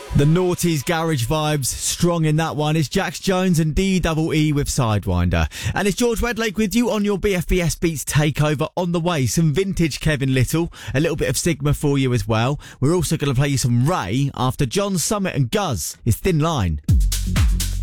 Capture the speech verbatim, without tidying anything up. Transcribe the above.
The Naughties garage vibes, strong in that one. It's Jax Jones and D E E with Sidewinder. And it's George Redlake with you on your B F B S Beats takeover. On the way, some vintage Kevin Little, a little bit of Sigma for you as well. We're also going to play you some Ray after John Summit and Guz. It's Thin Line.